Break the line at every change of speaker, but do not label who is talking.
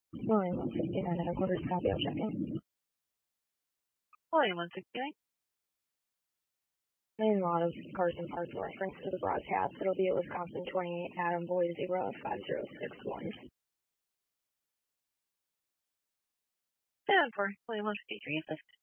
William 169 and a quarter copy, I'll check in.
William 169.
Main lot of Carson Parcel reference to the broadcast. It'll be at Wisconsin 28 Adam Boy 05061.
7 for William 153, assist.